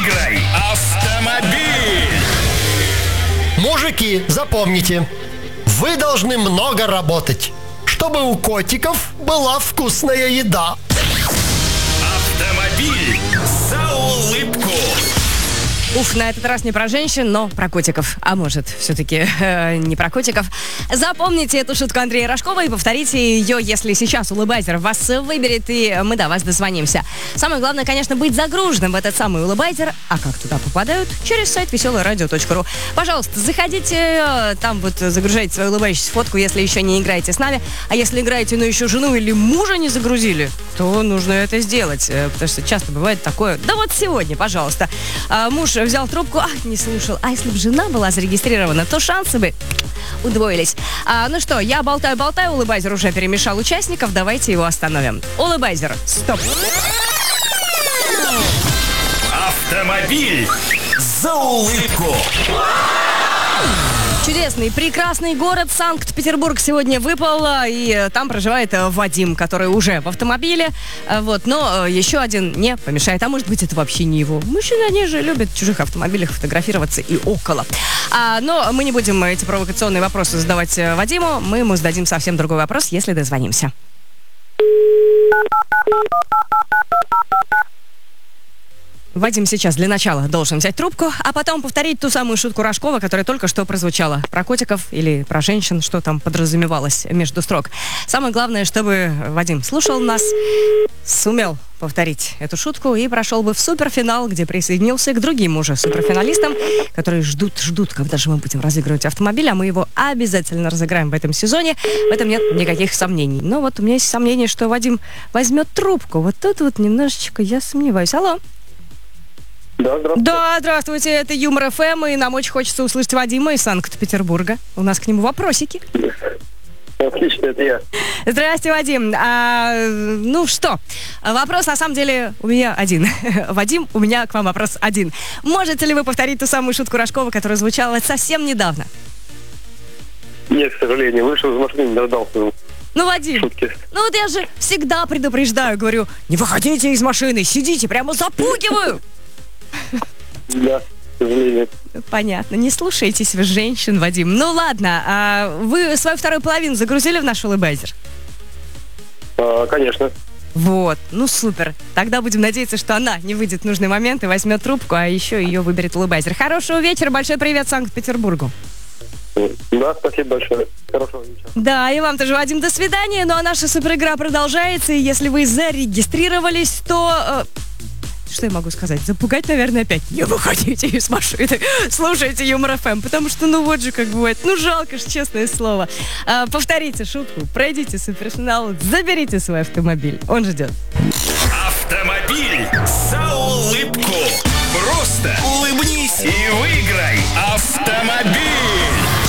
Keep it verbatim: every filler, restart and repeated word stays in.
Выиграй автомобиль! Мужики, запомните, вы должны много работать, чтобы у котиков была вкусная еда. Автомобиль за улыбку! Уф, на этот раз не про женщин, но про котиков. А может, все-таки э, не про котиков. Запомните эту шутку Андрея Рожкова и повторите ее, если сейчас улыбайзер вас выберет, и мы до вас дозвонимся. Самое главное, конечно, быть загруженным в этот самый улыбайзер. А как туда попадают? Через сайт веселое радио точка ру. Пожалуйста, заходите, э, там вот загружайте свою улыбающуюся фотку, если еще не играете с нами. А если играете, но еще жену или мужа не загрузили, то нужно это сделать. Э, потому что часто бывает такое. Да вот сегодня, пожалуйста. Э, муж взял трубку, а, не слушал. А если бы жена была зарегистрирована, то шансы бы удвоились. А, ну что, я болтаю-болтаю, улыбайзер уже перемешал участников, давайте его остановим. Улыбайзер, стоп. Автомобиль за улыбку! Чудесный, прекрасный город Санкт-Петербург сегодня выпал, и там проживает Вадим, который уже в автомобиле, вот, но еще один не помешает, а может быть это вообще не его. Мужчины, они же любят в чужих автомобилях фотографироваться и около. А, но мы не будем эти провокационные вопросы задавать Вадиму, мы ему зададим совсем другой вопрос, если дозвонимся. Вадим сейчас для начала должен взять трубку, а потом повторить ту самую шутку Рожкова, которая только что прозвучала. Про котиков или про женщин, что там подразумевалось между строк. Самое главное, чтобы Вадим слушал нас, сумел повторить эту шутку и прошел бы в суперфинал, где присоединился к другим уже суперфиналистам, которые ждут-ждут, когда же мы будем разыгрывать автомобиль, а мы его обязательно разыграем в этом сезоне. В этом нет никаких сомнений. Но вот у меня есть сомнение, что Вадим возьмет трубку. Вот тут вот немножечко я сомневаюсь. Алло. Да, здравствуйте. Да, здравствуйте, это Юмор ФМ, и нам очень хочется услышать Вадима из Санкт-Петербурга. У нас к нему вопросики. Отлично, это я. Здрасте, Вадим. А, ну что, вопрос на самом деле у меня один. Вадим, у меня к вам вопрос один. Можете ли вы повторить ту самую шутку Рожкова, которая звучала совсем недавно? Нет, к сожалению, вышел из машины, не дождался. Ну, Вадим, Шутки. ну вот я же всегда предупреждаю, говорю, не выходите из машины, сидите, прямо запугиваю. Да, к сожалению. Понятно, не слушайтесь вы женщин, Вадим. Ну ладно, а вы свою вторую половину загрузили в наш улыбайзер? А, конечно. Вот, ну супер. Тогда будем надеяться, что она не выйдет в нужный момент и возьмет трубку, а еще ее выберет улыбайзер. Хорошего вечера, большой привет Санкт-Петербургу. Да, спасибо большое. Хорошего вечера. Да, и вам тоже, Вадим, до свидания. Ну а наша суперигра продолжается, и если вы зарегистрировались, то... Э, что я могу сказать? Запугать, наверное, опять. Не выходите из машины, слушайте Юмор ФМ, потому что, ну вот же как бывает, ну жалко ж, честное слово. А, повторите шутку, пройдите суперфинал, заберите свой автомобиль, он ждет.